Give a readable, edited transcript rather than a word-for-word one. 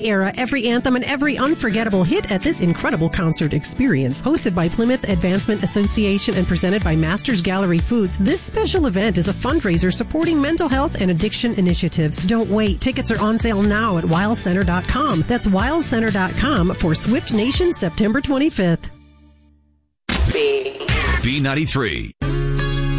era, every anthem, and every unforgettable hit at this incredible concert experience. Hosted by Plymouth Advancement Association and presented by Masters Gallery Foods, this special event is a fundraiser supporting mental health and addiction initiatives. Don't wait. Tickets are on sale now at wildcenter.com. That's wildcenter.com for Swift Nation September 25th. B93.